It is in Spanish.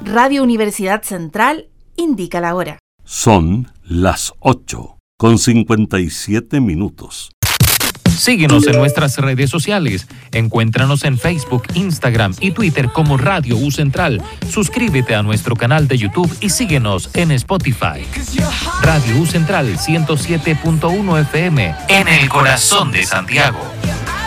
Radio Universidad Central indica la hora. Son las 8:57. Síguenos en nuestras redes sociales. Encuéntranos en Facebook, Instagram y Twitter como Radio U Central. Suscríbete a nuestro canal de YouTube y síguenos en Spotify. Radio U Central 107.1 FM en el corazón de Santiago.